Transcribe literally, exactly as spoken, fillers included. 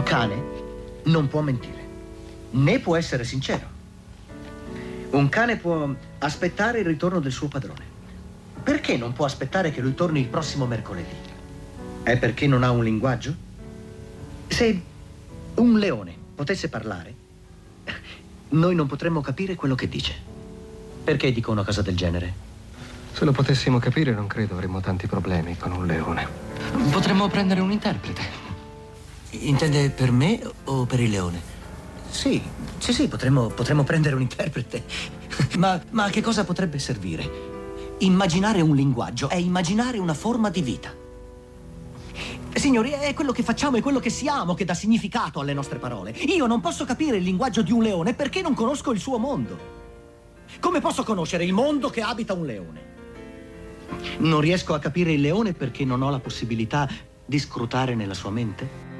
cane non può mentire, né può essere sincero. Un cane può aspettare il ritorno del suo padrone. Perché non può aspettare che lui torni il prossimo mercoledì? È perché non ha un linguaggio? Se un leone potesse parlare, noi non potremmo capire quello che dice. Perché dico una cosa del genere? Se lo potessimo capire, non credo avremmo tanti problemi con un leone. Potremmo prendere un interprete. Intende per me o per il leone? Sì, sì, sì, potremmo, potremmo prendere un interprete. Ma, ma a che cosa potrebbe servire? Immaginare un linguaggio è immaginare una forma di vita. Signori, è quello che facciamo, è quello che siamo che dà significato alle nostre parole. Io non posso capire il linguaggio di un leone perché non conosco il suo mondo. Come posso conoscere il mondo che abita un leone? Non riesco a capire il leone perché non ho la possibilità di scrutare nella sua mente.